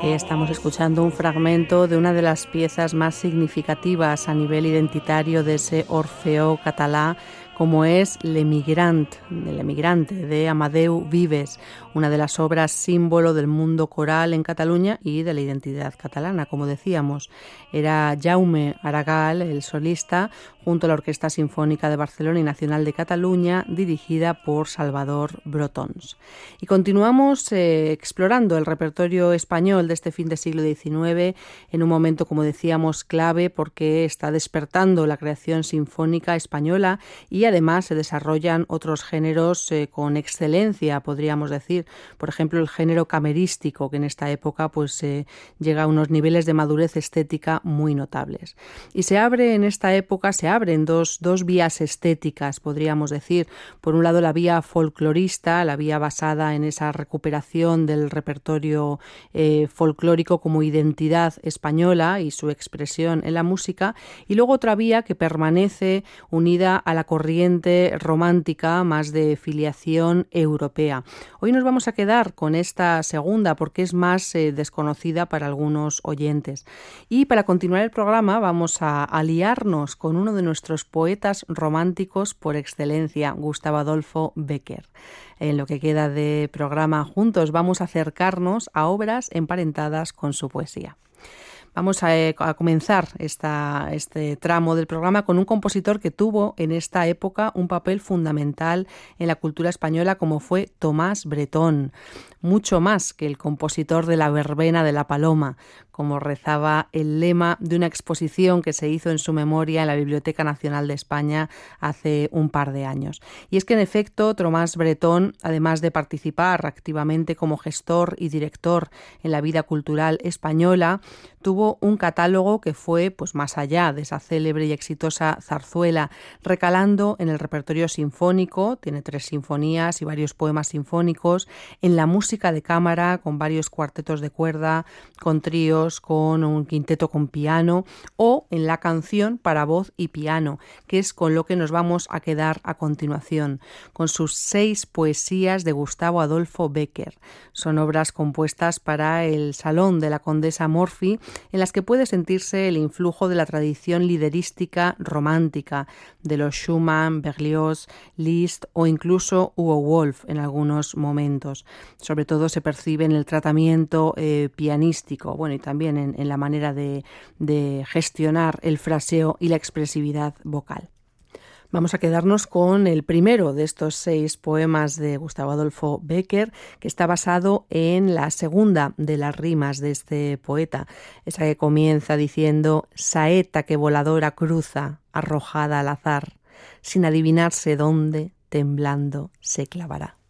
Estamos escuchando un fragmento de una de las piezas más significativas a nivel identitario de ese Orfeó catalá, como es L'Emigrant, el emigrante de Amadeu Vives, una de las obras símbolo del mundo coral en Cataluña y de la identidad catalana, como decíamos. Era Jaume Aragal, el solista, junto a la Orquesta Sinfónica de Barcelona y Nacional de Cataluña, dirigida por Salvador Brotons. Y continuamos explorando el repertorio español de este fin de siglo XIX, en un momento, como decíamos, clave, porque está despertando la creación sinfónica española y además se desarrollan otros géneros con excelencia, podríamos decir. Por ejemplo, el género camerístico, que en esta época llega a unos niveles de madurez estética muy notables. Y en esta época se abren dos vías estéticas, podríamos decir. Por un lado, la vía folclorista, la vía basada en esa recuperación del repertorio folclórico como identidad española y su expresión en la música, y luego otra vía que permanece unida a la corriente romántica más de filiación europea. Hoy nos vamos a quedar con esta segunda porque es más desconocida para algunos oyentes. Y para continuar el programa vamos a aliarnos con uno de nuestros poetas románticos por excelencia, Gustavo Adolfo Bécquer. En lo que queda de programa juntos vamos a acercarnos a obras emparentadas con su poesía. Vamos a comenzar este tramo del programa con un compositor que tuvo en esta época un papel fundamental en la cultura española, como fue Tomás Bretón, mucho más que el compositor de la verbena de la Paloma, como rezaba el lema de una exposición que se hizo en su memoria en la Biblioteca Nacional de España hace un par de años. Y es que, en efecto, Tomás Bretón, además de participar activamente como gestor y director en la vida cultural española, tuvo un catálogo que fue más allá de esa célebre y exitosa zarzuela, recalando en el repertorio sinfónico, tiene 3 sinfonías y varios poemas sinfónicos, en la música de cámara, con varios cuartetos de cuerda, con tríos, con un quinteto con piano, o en la canción para voz y piano, que es con lo que nos vamos a quedar a continuación, con sus 6 poesías de Gustavo Adolfo Bécquer. Son obras compuestas para el Salón de la Condesa Morphy, en las que puede sentirse el influjo de la tradición liderística romántica de los Schumann, Berlioz, Liszt o incluso Hugo Wolf en algunos momentos. Sobre todo se percibe en el tratamiento pianístico, y también en la manera de gestionar el fraseo y la expresividad vocal. Vamos a quedarnos con el primero de estos 6 poemas de Gustavo Adolfo Bécquer, que está basado en la segunda de las rimas de este poeta, esa que comienza diciendo: saeta que voladora cruza, arrojada al azar, sin adivinarse dónde, temblando se clavará.